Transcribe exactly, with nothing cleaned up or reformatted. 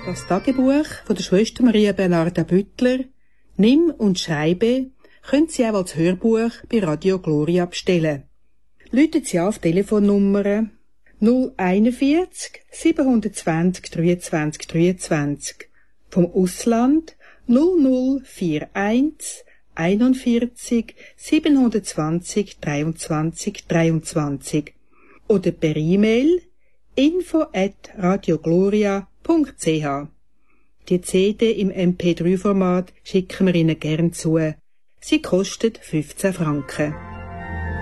Das Tagebuch von der Schwester Maria Bernarda Büttler, Nimm und Schreibe, können Sie auch als Hörbuch bei Radio Gloria bestellen. Läuten Sie auf Telefonnummer null einundvierzig siebenhundertzwanzig dreiundzwanzig dreiundzwanzig, vom Ausland null null einundvierzig einundvierzig siebenhundertzwanzig dreiundzwanzig dreiundzwanzig oder per E-Mail info at radiogloria punkt c h. Die C D im M P drei Format schicken wir Ihnen gern zu. Sie kostet fünfzehn Franken.